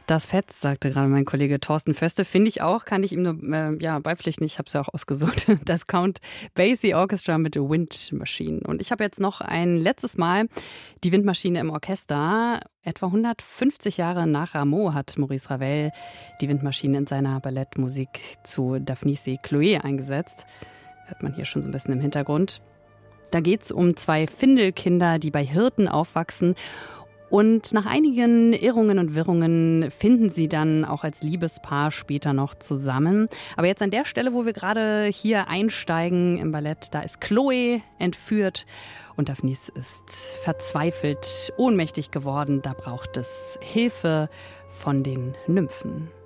Das Fetz, sagte gerade mein Kollege Thorsten Föste, finde ich auch, kann ich ihm nur beipflichten, ich habe es ja auch ausgesucht, das Count Basie Orchestra mit The Wind Machine. Und ich habe jetzt noch ein letztes Mal die Windmaschine im Orchester. Etwa 150 Jahre nach Rameau hat Maurice Ravel die Windmaschine in seiner Ballettmusik zu Daphnis et Chloé eingesetzt. Hört man hier schon so ein bisschen im Hintergrund. Da geht es um zwei Findelkinder, die bei Hirten aufwachsen. Und nach einigen Irrungen und Wirrungen finden sie dann auch als Liebespaar später noch zusammen. Aber jetzt an der Stelle, wo wir gerade hier einsteigen im Ballett, da ist Chloe entführt und Daphnis ist verzweifelt, ohnmächtig geworden. Da braucht es Hilfe von den Nymphen.